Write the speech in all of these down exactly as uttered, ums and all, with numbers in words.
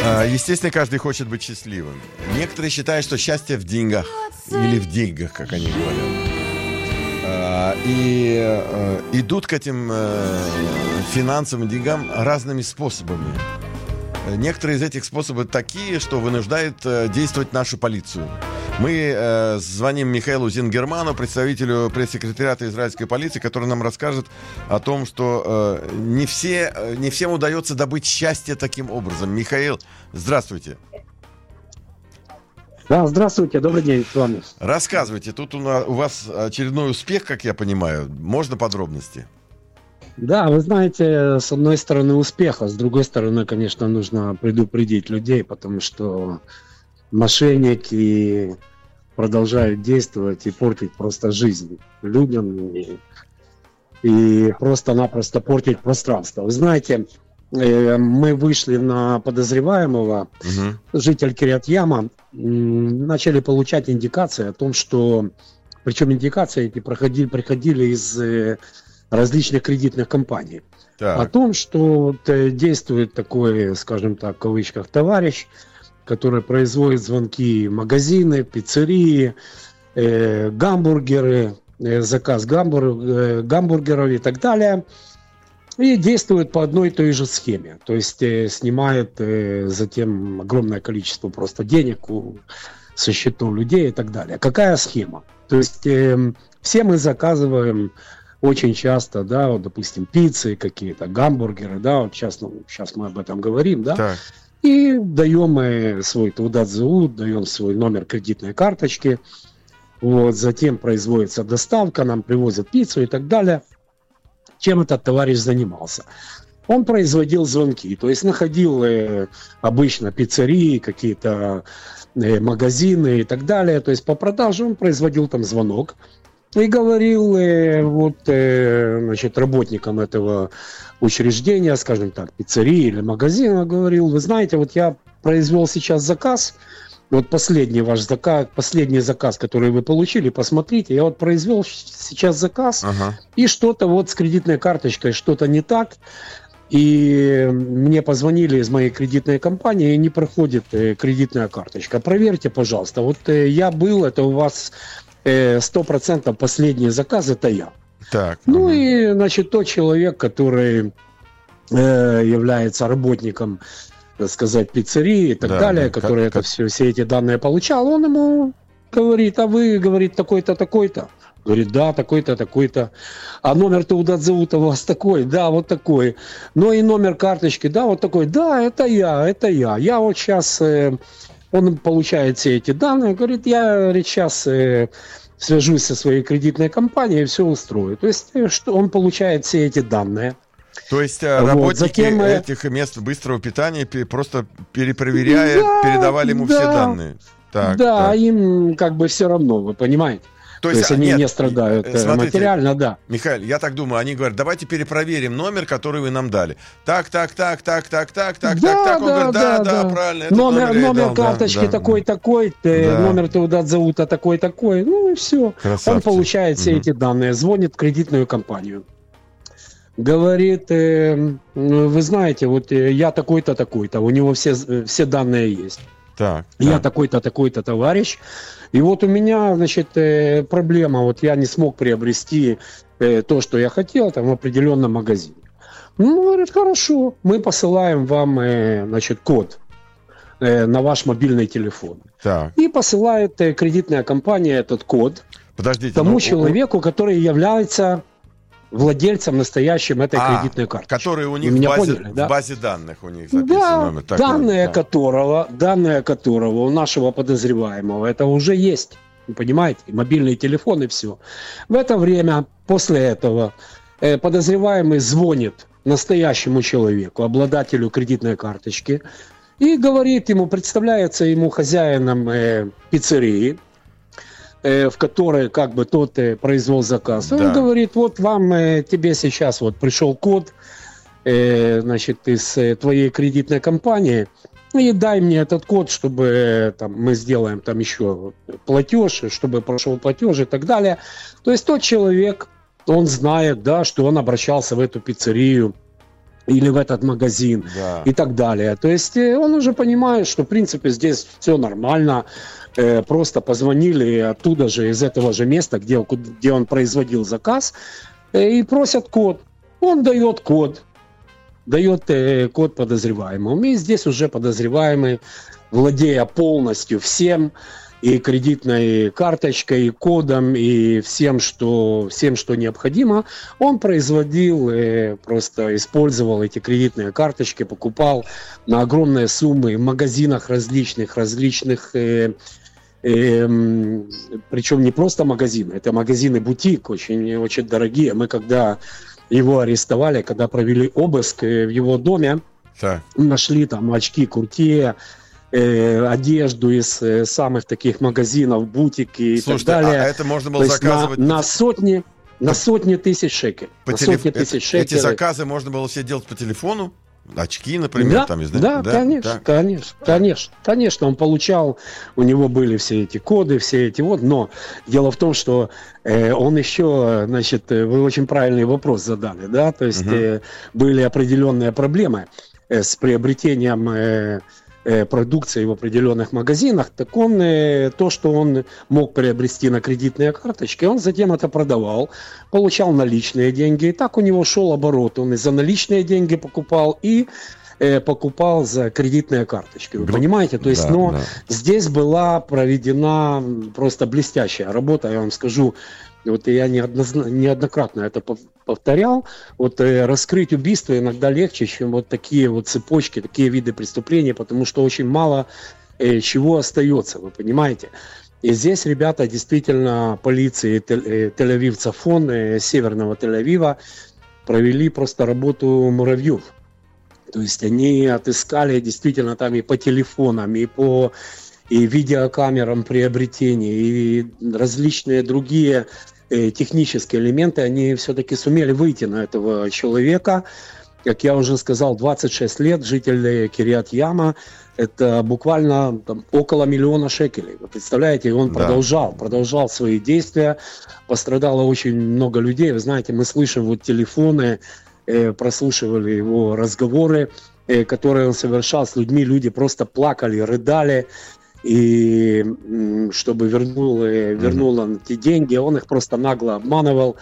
Естественно, каждый хочет быть счастливым. Некоторые считают, что счастье в деньгах. Или в деньгах, как они говорят. И идут к этим финансовым деньгам разными способами. Некоторые из этих способов такие, что вынуждают действовать нашу полицию. Мы э, звоним Михаилу Зингерману, представителю пресс-секретариата израильской полиции, который нам расскажет о том, что э, не, все, не всем удается добыть счастье таким образом. Михаил, здравствуйте. Да, здравствуйте, добрый день с вами. Рассказывайте, тут у, нас, у вас очередной успех, как я понимаю. Можно подробности? Да, вы знаете, с одной стороны успех, а с другой стороны, конечно, нужно предупредить людей, потому что мошенники продолжают действовать и портить просто жизнь людям и, и просто-напросто портить пространство. Вы знаете, э, мы вышли на подозреваемого, угу. житель Кирьят-Яма, начали получать индикации о том, что, причем индикации эти проходили, приходили из э, различных кредитных компаний, так. о том, что вот, э, действует такой, скажем так, в кавычках, товарищ, который производит звонки в магазины, пиццерии, э, гамбургеры, э, заказ гамбур, э, гамбургеров и так далее. И действует по одной и той же схеме. То есть э, снимает э, затем огромное количество просто денег у, со счетов людей и так далее. Какая схема? То есть э, все мы заказываем очень часто, да, вот, допустим, пиццы какие-то, гамбургеры, да, вот сейчас, ну, сейчас мы об этом говорим, да. Так. И даем мы свой Таудат Зеут, даем свой номер кредитной карточки. Вот, затем производится доставка, нам привозят пиццу и так далее. Чем этот товарищ занимался? Он производил звонки, то есть находил э, обычно пиццерии, какие-то э, магазины и так далее. То есть по продаже он производил там звонок. И говорил э, вот, э, значит, работникам этого учреждения, скажем так, пиццерии или магазина, говорил: вы знаете, вот я произвел сейчас заказ, вот последний ваш заказ, последний заказ, который вы получили, посмотрите, я вот произвел сейчас заказ, ага. и что-то вот с кредитной карточкой, что-то не так, и мне позвонили из моей кредитной компании, и не проходит э, кредитная карточка. Проверьте, пожалуйста, вот э, я был, это у вас... сто процентов последний заказ это я. Так, ну ага. и, значит, тот человек, который э, является работником, так сказать, пиццерии и так да, далее, да, который как, это как... Все, все эти данные получал, он ему говорит: а вы, говорит, такой-то, такой-то. Говорит: да, такой-то, такой-то. А номер Таудат Зеут у вас такой? Да, вот такой. Ну и номер карточки? Да, вот такой. Да, это я, это я. Я вот сейчас... Э, Он получает все эти данные, говорит: я, говорит, сейчас э, свяжусь со своей кредитной компанией и все устрою. То есть э, что он получает все эти данные. То есть вот. Работники Затем, этих мест быстрого питания просто перепроверяя, да, передавали ему да, все данные. Так, да, так. им как бы все равно, вы понимаете. То, То есть, есть они нет, не страдают смотрите, материально, да. Михаил, я так думаю, они говорят: давайте перепроверим номер, который вы нам дали. Так, так, так, так, так, так, так, да, так, так. Он да, говорит: да, да, да, да, правильно. Номер, номер, номер карточки да, такой-такой, да. номер Таудат Зеута такой-такой, ну и все. Красавцы. Он получает все угу. эти данные, звонит в кредитную компанию. Говорит: э, вы знаете, вот я такой-то, такой-то, у него все, все данные есть. Так, я так. такой-то, такой-то товарищ. И вот у меня, значит, э, проблема. Вот я не смог приобрести э, то, что я хотел, там, в определенном магазине. Ну, говорит: хорошо, мы посылаем вам, э, значит, код э, на ваш мобильный телефон. Так. И посылает э, кредитная компания этот код Подождите, тому ну, человеку, который является владельцем настоящим этой а, кредитной карточки. Который у них в базе, поняли, да? в базе данных у них записан да, номер. Так, данные, да. которого, данные которого у нашего подозреваемого это уже есть. Вы понимаете? Мобильный телефон и все. В это время, после этого, э, подозреваемый звонит настоящему человеку, обладателю кредитной карточки, и говорит ему, представляется ему хозяином э, пиццерии, в которой как бы тот э, произвел заказ. Да. Он говорит: вот вам, э, тебе сейчас вот пришел код э, значит, из э, твоей кредитной компании, и дай мне этот код, чтобы э, там, мы сделаем там еще платеж, чтобы прошел платеж и так далее. То есть тот человек, он знает, да, что он обращался в эту пиццерию или в этот магазин, да. и так далее. То есть он уже понимает, что в принципе здесь все нормально, э, просто позвонили оттуда же, из этого же места, где, где он производил заказ, э, и просят код. Он дает код, дает э, код подозреваемому. И здесь уже подозреваемый, владея полностью всем, и кредитной карточкой, и кодом, и всем, что, всем, что необходимо, он производил, э, просто использовал эти кредитные карточки, покупал на огромные суммы в магазинах различных, различных, э, э, причем не просто магазины, это магазины-бутик, очень, очень дорогие. Мы когда его арестовали, когда провели обыск в его доме, да. нашли там очки Куртье, Э, одежду из э, самых таких магазинов, бутики и Слушайте, так далее. А это можно было То заказывать на, на сотни, на по... сотни тысяч шекелей. По на телеф... сотни тысяч шекелей. Эти заказы можно было все делать по телефону? Очки, например, да, там есть, да? Да, конечно, да. конечно, конечно, конечно, он получал, у него были все эти коды, все эти вот, но дело в том, что э, он еще, значит, вы очень правильный вопрос задали, да, то есть угу. э, были определенные проблемы э, с приобретением э, продукции в определенных магазинах, так он, то, что он мог приобрести на кредитные карточки, он затем это продавал, получал наличные деньги, и так у него шел оборот, он и за наличные деньги покупал, и э, покупал за кредитные карточки, вы понимаете? То есть, да, но да. здесь была проведена просто блестящая работа, я вам скажу. Вот я неоднократно это повторял. Вот э, раскрыть убийство иногда легче, чем вот такие вот цепочки, такие виды преступления, потому что очень мало э, чего остается, вы понимаете. И здесь ребята действительно, полиции Тель-Авив Цафон, э, северного Тель-Авива, провели просто работу муравьев. То есть они отыскали действительно там и по телефонам, и по и видеокамерам приобретения, и различные другие технические элементы, они все-таки сумели выйти на этого человека. Как я уже сказал, двадцать шесть лет, житель Кирьят-Яма, это буквально там, около миллиона шекелей. Вы представляете, он да. продолжал, продолжал свои действия, пострадало очень много людей. Вы знаете, мы слышим вот телефоны, э, прослушивали его разговоры, э, которые он совершал с людьми, люди просто плакали, рыдали. И чтобы вернул, вернул он эти деньги, он их просто нагло обманывал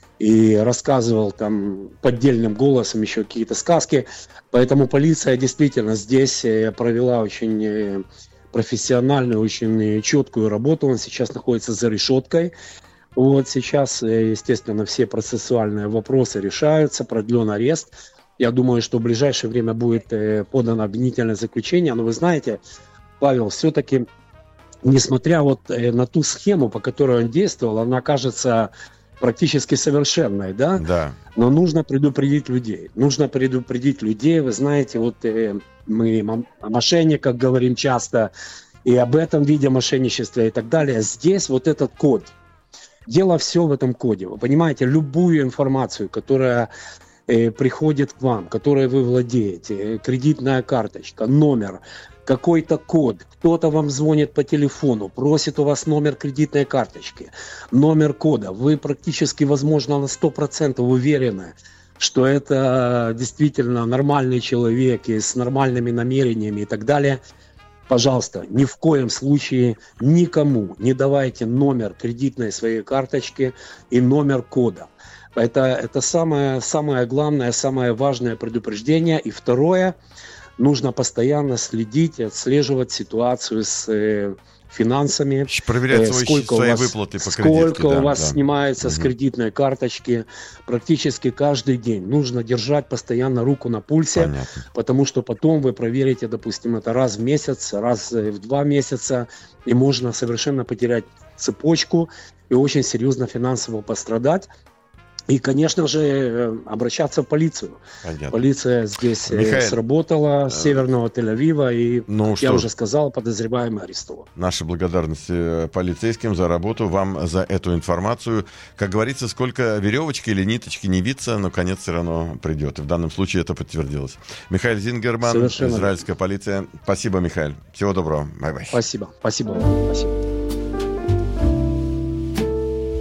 и рассказывал там поддельным голосом еще какие-то сказки. Поэтому полиция действительно здесь провела очень профессиональную, очень четкую работу. Он сейчас находится за решеткой. Вот сейчас, естественно, все процессуальные вопросы решаются, продлен арест. Я думаю, что в ближайшее время будет подано обвинительное заключение. Но вы знаете, Павел, все-таки, несмотря вот на ту схему, по которой он действовал, она кажется практически совершенной, да? Да. Но нужно предупредить людей. Нужно предупредить людей. Вы знаете, вот э, мы о мошенниках говорим часто, и об этом виде мошенничества и так далее. Здесь вот этот код. Дело все в этом коде. Вы понимаете, любую информацию, которая э, приходит к вам, которой вы владеете, кредитная карточка, номер, какой-то код, кто-то вам звонит по телефону, просит у вас номер кредитной карточки, номер кода, вы практически, возможно, на сто процентов уверены, что это действительно нормальный человек и с нормальными намерениями и так далее. Пожалуйста, ни в коем случае никому не давайте номер кредитной своей карточки и номер кода. Это, это самое, самое главное, самое важное предупреждение. И второе, нужно постоянно следить, отслеживать ситуацию с э, финансами. Проверять э, свои, сколько свои у вас, выплаты по кредитке. Сколько да, у вас да. снимается угу. с кредитной карточки практически каждый день. Нужно держать постоянно руку на пульсе, Понятно. Потому что потом вы проверите, допустим, это раз в месяц, раз в два месяца, и можно совершенно потерять цепочку и очень серьезно финансово пострадать. И, конечно же, обращаться в полицию. Понятно. Полиция здесь Михаил, сработала, с северного Тель-Авива, и, ну, как я уже сказал, подозреваемый арестован. Наши благодарности полицейским за работу, вам за эту информацию. Как говорится, сколько веревочки или ниточки не виться, но конец все равно придет. И в данном случае это подтвердилось. Михаил Зингерман, Совершенно израильская полиция. Спасибо, Михаил. Всего доброго. Бай-бай. Спасибо. Спасибо. Спасибо.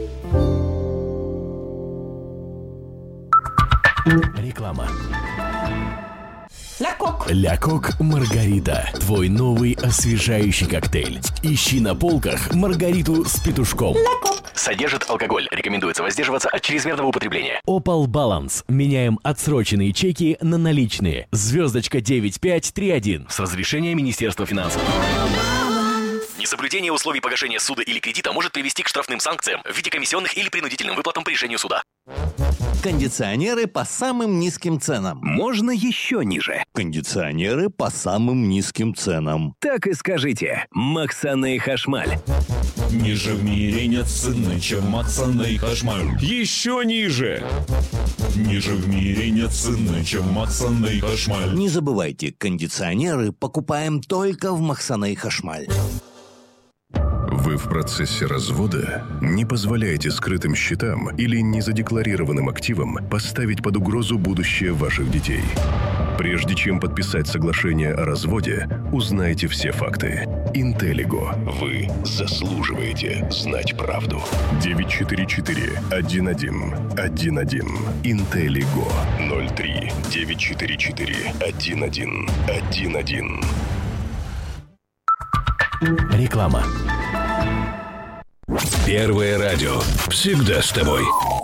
Реклама. Ля Кок Маргарита. Твой новый освежающий коктейль. Ищи на полках Маргариту с петушком. Содержит алкоголь. Рекомендуется воздерживаться от чрезмерного употребления. Opal Balance. Меняем отсроченные чеки на наличные. Звездочка девять пять три один. С разрешения Министерства финансов. Несоблюдение условий погашения суда или кредита может привести к штрафным санкциям в виде комиссионных или принудительным выплатам по решению суда. Кондиционеры по самым низким ценам. Можно еще ниже. Кондиционеры по самым низким ценам. Так и скажите. Максаны Хашмаль. Ниже в мире нет цены, чем Максаны Хашмаль. Еще ниже. Ниже в мире нет цены, чем Максаны Хашмаль. Не забывайте, кондиционеры покупаем только в Максаны Хашмаль. Вы в процессе развода? Не позволяйте скрытым счетам или незадекларированным активам поставить под угрозу будущее ваших детей. Прежде чем подписать соглашение о разводе, узнайте все факты. Интеллиго. Вы заслуживаете знать правду. девять четыре четыре один один один один. Интеллиго. ноль три девять четыре четыре один один один один. Реклама. Первое радио. Всегда с тобой.